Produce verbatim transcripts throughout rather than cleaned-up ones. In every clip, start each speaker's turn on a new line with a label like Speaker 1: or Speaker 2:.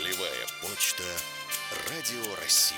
Speaker 1: Полевая почта Радио России.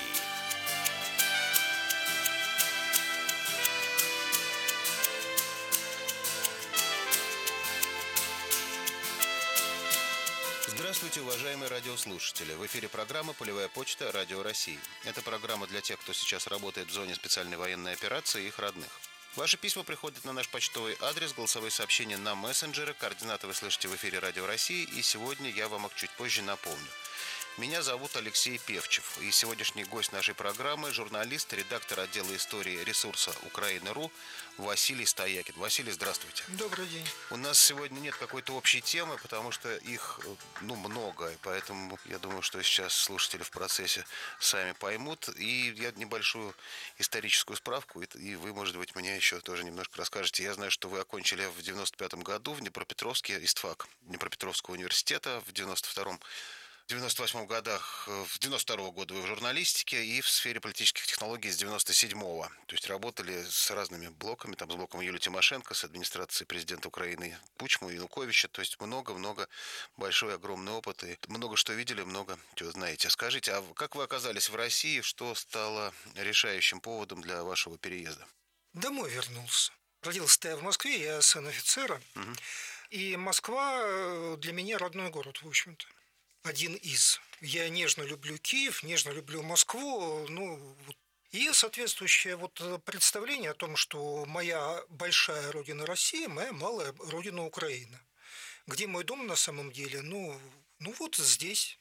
Speaker 2: Здравствуйте, уважаемые радиослушатели. В эфире программа «Полевая почта Радио России». Это программа для тех, кто сейчас работает в зоне специальной военной операции и их родных. Ваши письма приходят на наш почтовый адрес, голосовые сообщения на мессенджеры. Координаты вы слышите в эфире Радио России. И сегодня я вам их чуть позже напомню. Меня зовут Алексей Певчев. И сегодняшний гость нашей программы – журналист, редактор отдела истории ресурса Украина.ру Василий Стоякин. Василий, здравствуйте.
Speaker 3: Добрый день.
Speaker 2: У нас сегодня нет какой-то общей темы, потому что их, ну, много. И поэтому я думаю, что сейчас слушатели в процессе сами поймут. И я небольшую историческую справку, и вы, может быть, мне еще тоже немножко расскажете. Я знаю, что вы окончили в девяносто пятом году в Днепропетровске ИСТФАК Днепропетровского университета, в девяносто втором В девяносто восьмом годах, в девяносто второго года вы в журналистике и в сфере политических технологий с девяносто седьмого. То есть работали с разными блоками, там с блоком Юлии Тимошенко, с администрацией президента Украины Кучму и Януковича. То есть много-много, большой, огромный опыт. И много что видели, много чего знаете. Скажите, а как вы оказались в России? Что стало решающим поводом для вашего переезда?
Speaker 3: Домой вернулся. Родился я в Москве, я сын офицера. Угу. И Москва для меня родной город, в общем-то. Один из. Я нежно люблю Киев, нежно люблю Москву, ну, вот. И соответствующее вот представление о том, что моя большая родина Россия, моя малая родина Украина. Где мой дом на самом деле? Ну, ну вот здесь.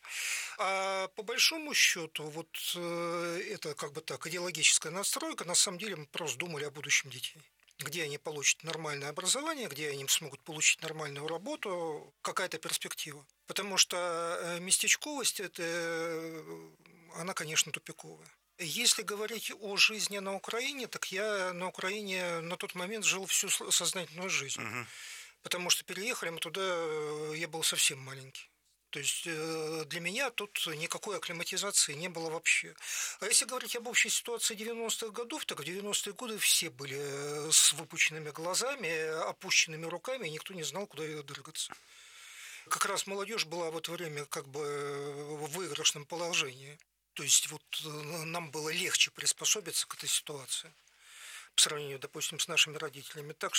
Speaker 3: А по большому счету, вот это как бы так, идеологическая настройка, на самом деле мы просто думали о будущем детей. Где они получат нормальное образование, где они смогут получить нормальную работу, какая-то перспектива. Потому что местечковость, это, она, конечно, тупиковая. Если говорить о жизни на Украине, так я на Украине на тот момент жил всю сознательную жизнь. Угу. Потому что переехали мы туда, я был совсем маленький. То есть для меня тут никакой акклиматизации не было вообще. А если говорить об общей ситуации девяностых годов, так в девяностые годы все были с выпученными глазами, опущенными руками, и никто не знал, куда двигаться. Как раз молодежь была в это время как бы в выигрышном положении. То есть вот нам было легче приспособиться к этой ситуации по сравнению, допустим, с нашими родителями. Так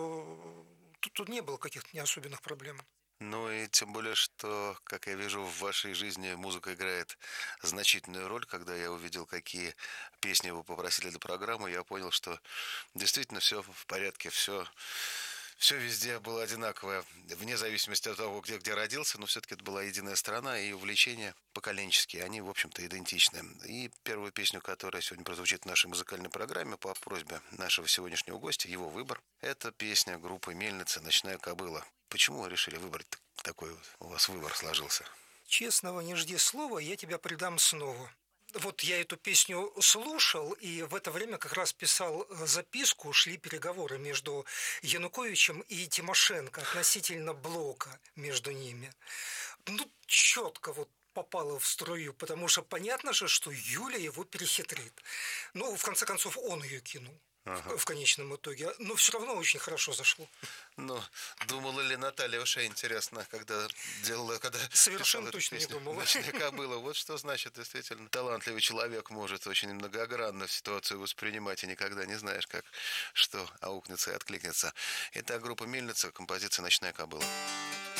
Speaker 3: что тут, тут не было каких-то не особенных проблем.
Speaker 2: Ну и тем более, что, как я вижу, в вашей жизни музыка играет значительную роль. Когда я увидел, какие песни вы попросили для программы, я понял, что действительно все в порядке, все... Все везде было одинаковое, вне зависимости от того, где, где родился, но все-таки это была единая страна, и увлечения поколенческие, они, в общем-то, идентичны. И первую песню, которая сегодня прозвучит в нашей музыкальной программе по просьбе нашего сегодняшнего гостя, его выбор, это песня группы «Мельница. Ночная кобыла». Почему вы решили выбрать такой вот, у вас выбор сложился?
Speaker 3: Честного не жди слова, я тебя предам снова. Вот я эту песню слушал, и в это время как раз писал записку, шли переговоры между Януковичем и Тимошенко относительно блока между ними. Ну, четко вот попало в струю, потому что понятно же, что Юля его перехитрит. Ну, в конце концов, он ее кинул. Ага. В конечном итоге. Но все равно очень хорошо зашло.
Speaker 2: Ну, думала ли Наталья Уша, интересно, когда делала, когда
Speaker 3: совершенно точно не думала.
Speaker 2: Ночная было. Вот что значит, действительно, талантливый человек может очень многогранно ситуацию воспринимать, и никогда не знаешь, как что аукнется и откликнется. Итак, группа «Мельница», композиция «Ночная кобыла».